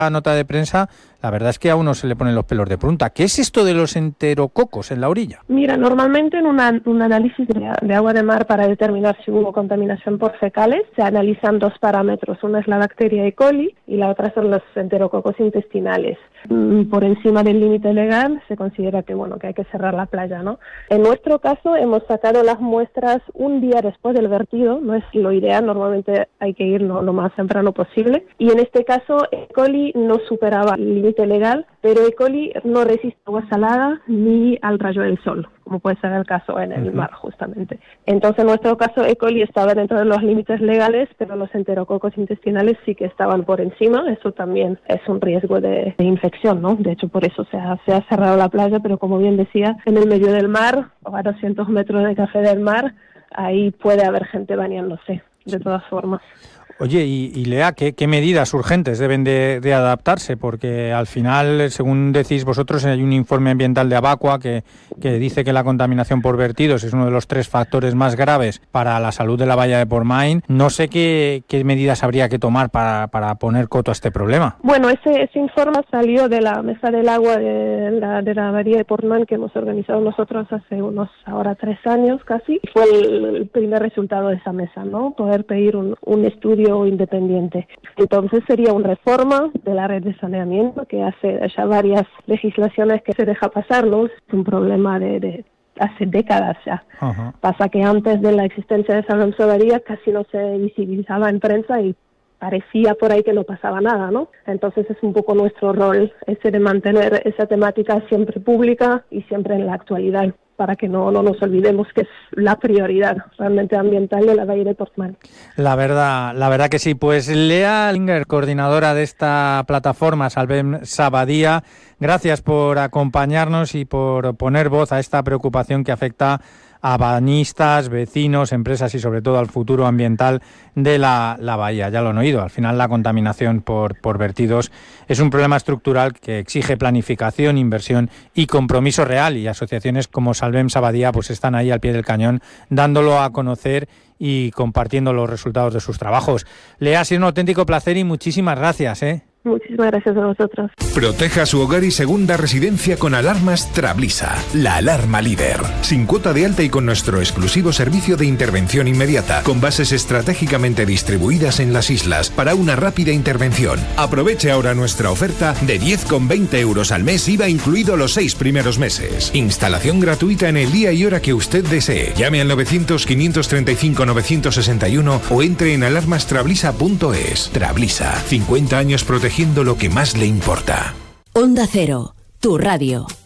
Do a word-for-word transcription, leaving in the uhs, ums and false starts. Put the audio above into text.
la nota de prensa, la verdad es que a uno se le ponen los pelos de punta. ¿Qué es esto de los enterococos en la orilla? Mira, normalmente en una, un análisis de, de agua de mar para determinar si hubo contaminación por fecales, se analizan dos parámetros. Una es la bacteria E. coli y la otra son los enterococos intestinales. Por encima del límite legal se considera que bueno que hay que cerrar la playa, ¿no? En nuestro caso hemos sacado las muestras un día después del vertido, no es lo ideal, normalmente hay que ir lo, lo más temprano posible, y en este caso E. coli no superaba el límite legal, pero E. coli no resiste agua salada ni al rayo del sol, como puede ser el caso en el mar justamente. Entonces en nuestro caso E. coli estaba dentro de los límites legales, pero los enterococos intestinales sí que estaban por encima. Eso también es un riesgo de, de infección, ¿no? De hecho por eso se ha, se ha cerrado la playa, pero como bien decía, en el medio del mar, a doscientos metros de café del mar, ahí puede haber gente bañándose, de todas formas. Oye, y, y Lea, ¿qué, ¿qué medidas urgentes deben de, de adaptarse? Porque al final, según decís vosotros, hay un informe ambiental de Abaqua que, que dice que la contaminación por vertidos es uno de los tres factores más graves para la salud de la bahía de Portmany. No sé qué, qué medidas habría que tomar para, para poner coto a este problema. Bueno, ese, ese informe salió de la Mesa del Agua de la, de la bahía de Portmany que hemos organizado nosotros hace unos ahora tres años casi. Y fue el, el primer resultado de esa mesa, ¿no? Poder pedir un, un estudio independiente. Entonces sería una reforma de la red de saneamiento que hace ya varias legislaciones que se deja pasar, ¿no? Es un problema de, de hace décadas ya. Uh-huh. Pasa que antes de la existencia de San Lorenzo Bahía casi no se visibilizaba en prensa y parecía por ahí que no pasaba nada, ¿no? Entonces es un poco nuestro rol ese de mantener esa temática siempre pública y siempre en la actualidad, para que no, no nos olvidemos que es la prioridad realmente ambiental de la bahía de Portmany. La verdad, la verdad que sí. Pues Lea Linger, coordinadora de esta plataforma Salvem Sabadía, gracias por acompañarnos y por poner voz a esta preocupación que afecta a bañistas, vecinos, empresas y sobre todo al futuro ambiental de la, la bahía. Ya lo han oído, al final la contaminación por, por vertidos es un problema estructural que exige planificación, inversión y compromiso real, y asociaciones como Salvem Sabadía pues están ahí al pie del cañón dándolo a conocer y compartiendo los resultados de sus trabajos. Lea, ha sido un auténtico placer y muchísimas gracias, ¿eh? Muchísimas gracias a vosotros. Proteja su hogar y segunda residencia con alarmas Trablisa, la alarma líder. Sin cuota de alta y con nuestro exclusivo servicio de intervención inmediata, con bases estratégicamente distribuidas en las islas para una rápida intervención. Aproveche ahora nuestra oferta de diez con veinte euros al mes, I V A incluido los seis primeros meses. Instalación gratuita en el día y hora que usted desee. Llame al novecientos, quinientos treinta y cinco, novecientos sesenta y uno o entre en alarmas trablisa punto es. Trablisa, cincuenta años protegiendo lo que más le importa. Onda Cero, tu radio.